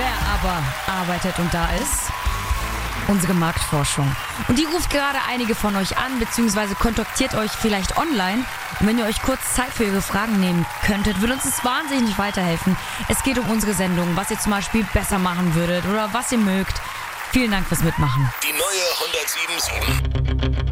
Wer aber arbeitet und da ist? Unsere Marktforschung. Und die ruft gerade einige von euch an, beziehungsweise kontaktiert euch vielleicht online. Und wenn ihr euch kurz Zeit für ihre Fragen nehmen könntet, würde uns das wahnsinnig weiterhelfen. Es geht um unsere Sendung, was ihr zum Beispiel besser machen würdet oder was ihr mögt. Vielen Dank fürs Mitmachen. Die neue 107.7.